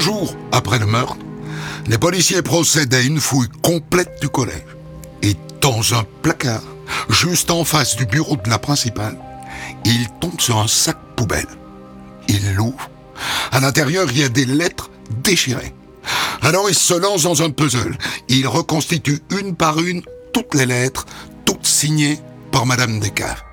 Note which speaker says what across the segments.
Speaker 1: jours après le meurtre, les policiers procèdent à une fouille complète du collège. Et dans un placard, juste en face du bureau de la principale, ils tombent sur un sac poubelle. Ils l'ouvrent. À l'intérieur, il y a des lettres déchirées. Alors ils se lancent dans un puzzle. Ils reconstituent une par une toutes les lettres, toutes signées par Madame Descaves.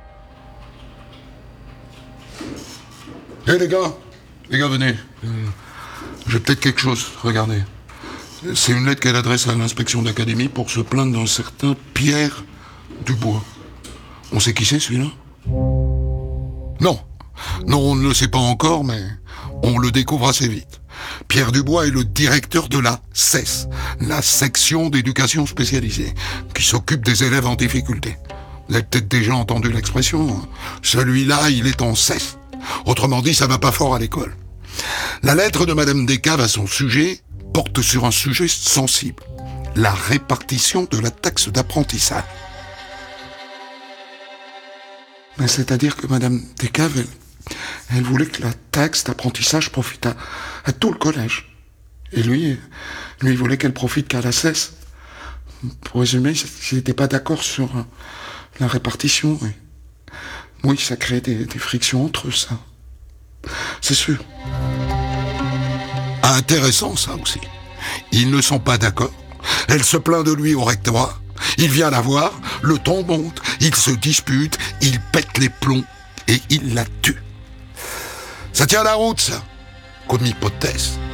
Speaker 1: Les gars, venez. J'ai peut-être quelque chose, regardez. C'est une lettre qu'elle adresse à l'inspection d'académie pour se plaindre d'un certain Pierre Dubois. On sait qui c'est, celui-là ? Non, on ne le sait pas encore, mais on le découvre assez vite. Pierre Dubois est le directeur de la SES, la section d'éducation spécialisée, qui s'occupe des élèves en difficulté. Vous avez peut-être déjà entendu l'expression, celui-là, il est en SES. Autrement dit, ça va pas fort à l'école. La lettre de Madame Descaves à son sujet porte sur un sujet sensible, la répartition de la taxe d'apprentissage. Mais c'est-à-dire que Madame Descaves, elle voulait que la taxe d'apprentissage profite à tout le collège. Et lui, il voulait qu'elle profite qu'à la cesse. Pour résumer, il n'était pas d'accord sur la répartition. Oui, ça crée des frictions entre eux, ça. C'est sûr. Intéressant, ça aussi. Ils ne sont pas d'accord. Elle se plaint de lui au rectorat. Il vient la voir, le ton monte, ils se disputent, il pète les plombs et il la tue. Ça tient la route, ça, comme hypothèse.